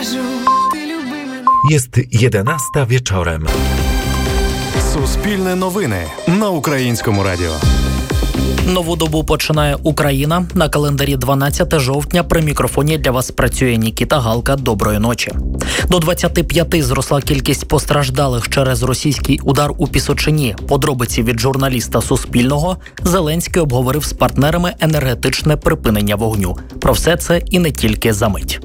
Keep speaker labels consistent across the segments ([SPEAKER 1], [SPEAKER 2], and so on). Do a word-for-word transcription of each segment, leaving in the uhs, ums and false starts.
[SPEAKER 1] Jest jedenasta wieczorem.
[SPEAKER 2] Суспільне новини на Українському радіо.
[SPEAKER 3] Нову добу починає Україна. На календарі дванадцяте жовтня. При мікрофоні для вас працює Нікіта Галка. Доброї ночі. До двадцяти п'яти зросла кількість постраждалих через російський удар у Пісочині. Подробиці від журналіста Суспільного. Зеленський обговорив з партнерами енергетичне припинення вогню. Про все це і не тільки за мить.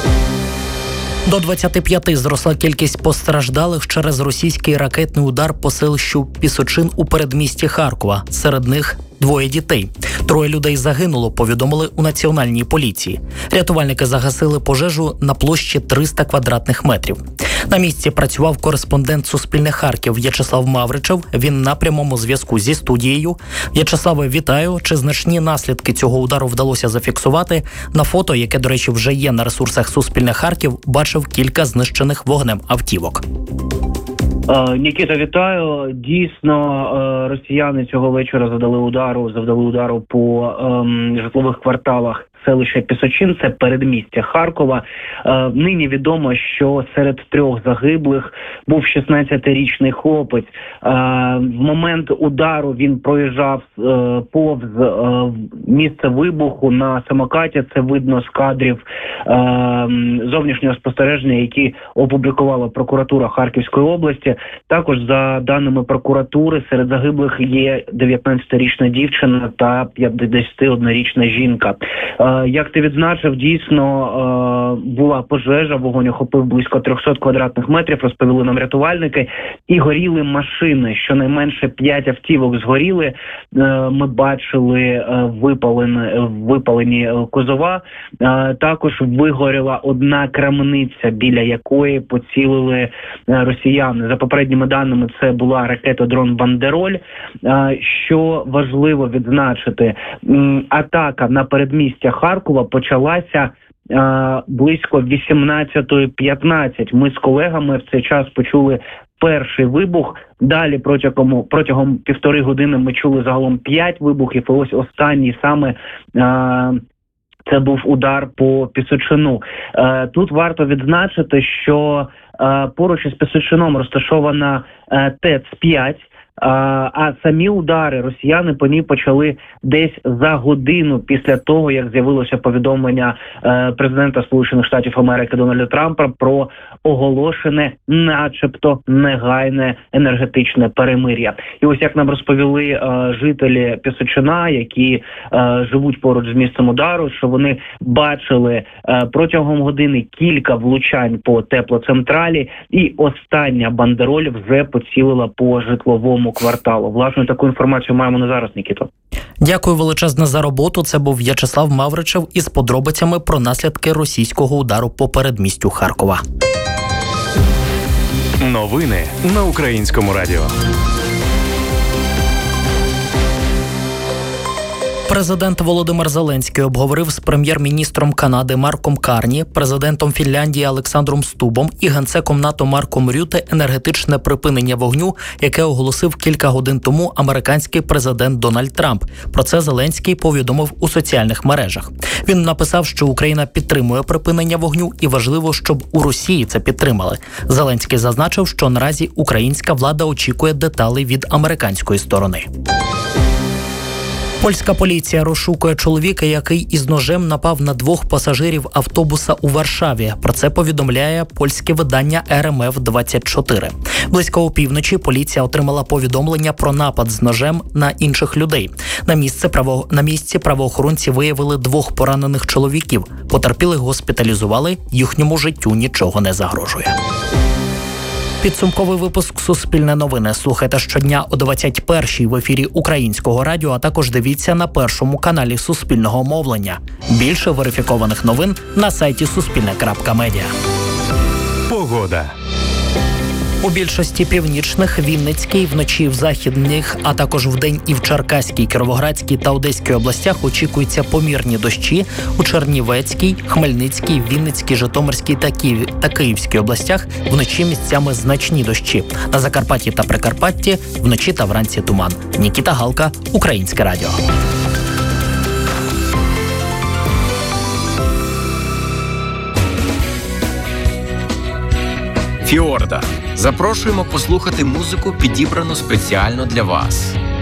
[SPEAKER 3] До двадцяти п'яти зросла кількість постраждалих через російський ракетний удар по селищу Пісочин у передмісті Харкова. Серед них двоє дітей. Троє людей загинуло, повідомили у Національній поліції. Рятувальники загасили пожежу на площі триста квадратних метрів. На місці працював кореспондент Суспільне Харків В'ячеслав Мавричев. Він на прямому зв'язку зі студією. В'ячеславе, вітаю. Чи значні наслідки цього удару вдалося зафіксувати? На фото, яке, до речі, вже є на ресурсах Суспільне Харків, бачив кілька знищених вогнем автівок.
[SPEAKER 4] Нікіта, вітаю. Дійсно, росіяни цього вечора завдали удару, завдали удару по ем, житлових кварталах селища Пісочин, це передмістя Харкова. Е, нині відомо, що серед трьох загиблих був шістнадцятирічний хлопець. Е, в момент удару він проїжджав е, повз е, місце вибуху на самокаті. Це видно з кадрів е, зовнішнього спостереження, які опублікувала прокуратура Харківської області. Також, за даними прокуратури, серед загиблих є дев'ятнадцятирічна дівчина та п'ятдесятиоднорічна жінка. Е, Як ти відзначив, дійсно була пожежа, вогонь охопив близько триста квадратних метрів, розповіли нам рятувальники, і горіли машини. Щонайменше п'ять автівок згоріли. Ми бачили випалені, випалені кузова. Також вигоріла одна крамниця, біля якої поцілили росіяни. За попередніми даними, це була ракета-дрон «Бандероль». Що важливо відзначити, атака на передмістя Харкова почалася е, близько вісімнадцята п'ятнадцять. Ми з колегами в цей час почули перший вибух. Далі протягом, протягом півтори години ми чули загалом п'ять вибухів. І ось останній саме е, це був удар по Пісочину. Е, тут варто відзначити, що е, поруч із Пісочином розташована е, ТЕЦ п'ять. А, а самі удари росіяни по ній почали десь за годину після того, як з'явилося повідомлення е, президента Сполучених Штатів Америки Дональда Трампа про оголошене начебто негайне енергетичне перемир'я. І ось як нам розповіли е, жителі Пісочина, які е, живуть поруч з місцем удару, що вони бачили е, протягом години кілька влучань по теплоцентралі, і остання бандероль вже поцілила по житловому кварталу. Власне, таку інформацію маємо на зараз, Нікіто.
[SPEAKER 3] Дякую величезне за роботу. Це був В'ячеслав Мавричев із подробицями про наслідки російського удару по передмістю Харкова.
[SPEAKER 2] Новини на Українському радіо.
[SPEAKER 3] Президент Володимир Зеленський обговорив з прем'єр-міністром Канади Марком Карні, президентом Фінляндії Олександром Стубом і генсеком НАТО Марком Рюте енергетичне припинення вогню, яке оголосив кілька годин тому американський президент Дональд Трамп. Про це Зеленський повідомив у соціальних мережах. Він написав, що Україна підтримує припинення вогню і важливо, щоб у Росії це підтримали. Зеленський зазначив, що наразі українська влада очікує деталей від американської сторони. Польська поліція розшукує чоловіка, який із ножем напав на двох пасажирів автобуса у Варшаві. Про це повідомляє польське видання ер ем еф двадцять чотири. Близько опівночі поліція отримала повідомлення про напад з ножем на інших людей. На місці, право... на місці правоохоронці виявили двох поранених чоловіків. Потерпілих госпіталізували, їхньому життю нічого не загрожує. Підсумковий випуск «Суспільне новини» слухайте щодня о двадцять першій в ефірі Українського радіо, а також дивіться на першому каналі Суспільного мовлення. Більше верифікованих новин на сайті суспільне крапка медіа.
[SPEAKER 2] Погода.
[SPEAKER 3] У більшості північних, Вінницькій, вночі в західних, а також вдень і в Черкаській, Кіровоградській та Одеській областях очікуються помірні дощі. У Чернівецькій, Хмельницькій, Вінницькій, Житомирській та, Київ... та Київській областях вночі місцями значні дощі. На Закарпатті та Прикарпатті вночі та вранці туман. Нікіта Галка, Українське радіо.
[SPEAKER 5] Фіорда. Запрошуємо послухати музику, підібрану спеціально для вас.